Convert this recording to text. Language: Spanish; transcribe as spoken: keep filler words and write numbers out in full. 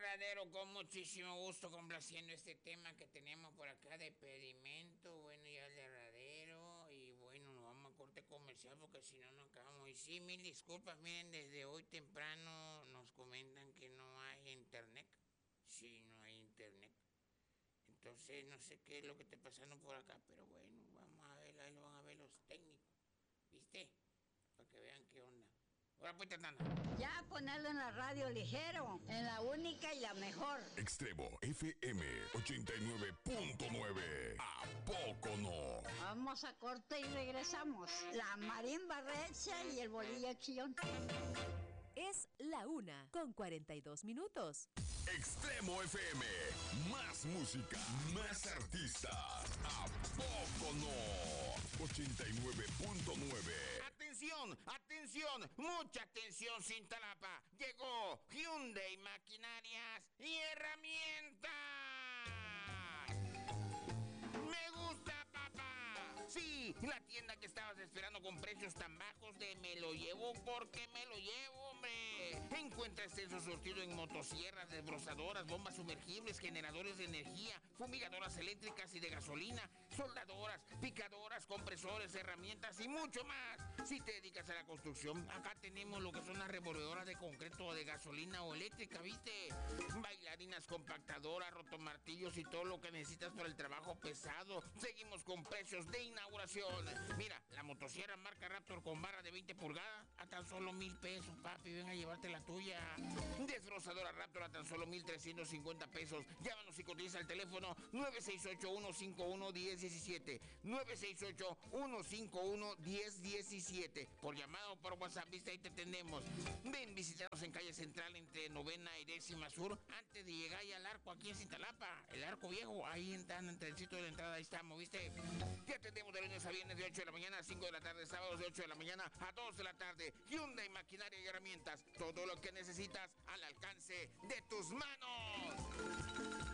Herradero, con muchísimo gusto, complaciendo este tema que tenemos por acá de pedimento. Bueno, ya el Herradero. Y bueno, nos vamos a corte comercial porque si no, no acabamos. Y sí, mil disculpas. Miren, desde hoy temprano nos comentan que no hay internet. Sí, no hay internet. Entonces, no sé qué es lo que está pasando por acá, pero bueno, vamos a ver, ahí lo van a ver los técnicos. ¿Viste? Para que vean qué onda. Ahora pues, Tantana. Ya ponerlo en la radio ligero, en la única y la mejor. Extremo F M ochenta y nueve punto nueve. ¿A poco no? Vamos a corte y regresamos. La marimba recia y el bolillo chillón. Es la una con cuarenta y dos minutos. Extremo F M, más música, más artistas. ¿A poco no? ochenta y nueve punto nueve. Atención, atención, mucha atención, Cintalapa. Llegó Hyundai Maquinarias y Herramientas. Me gusta, papá. Sí, la tienda que estabas esperando con precios tan bajos de me lo llevo porque me lo llevo, hombre. Encuentra extenso surtido en motosierras, desbrozadoras, bombas sumergibles, generadores de energía, fumigadoras eléctricas y de gasolina, soldadoras, picadoras, compresores, herramientas y mucho más. Si te dedicas a la construcción, acá tenemos lo que son las revolvedoras de concreto, de gasolina o eléctrica, ¿viste? Bailarinas, compactadoras, rotomartillos y todo lo que necesitas para el trabajo pesado. Seguimos con precios de inauguración. Mira, la motosierra marca Raptor con barra de veinte pulgadas a tan solo mil pesos, papi. Ven a llevarte la tuya. Desbrozadora Raptor a tan solo mil trescientos cincuenta pesos. Llámanos y cotiza al teléfono nueve seis ocho, uno cinco uno, uno cero uno siete. nueve seis ocho, uno cinco uno, uno cero uno siete. Por llamado o por WhatsApp, viste, ahí te atendemos. Ven, visítanos en calle Central entre Novena y Décima Sur, antes de llegar ya al arco aquí en Cintalapa. El arco viejo, ahí entran entre el sitio de la entrada, ahí estamos, viste. Te atendemos de lunes a viernes de ocho de la mañana a cinco de la tarde, sábados de ocho de la mañana a dos de la tarde. Hyundai Maquinaria y Herramientas, todo lo que necesitas al alcance de tus manos.